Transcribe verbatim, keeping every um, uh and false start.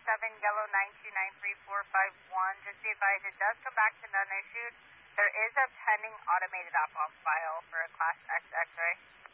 seven, yellow nine two nine three four five one. Just be advised, it does come back to none issued. There is a pending automated app on file for a Class X X-ray.